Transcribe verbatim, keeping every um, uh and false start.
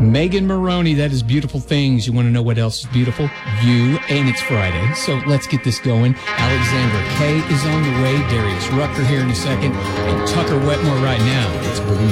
Megan Maroney, that is Beautiful Things. You want to know what else is beautiful? You, and it's Friday. So let's get this going. Alexandra Kay is on the way. Darius Rucker here in a second. And Tucker Wetmore right now. It's Boogie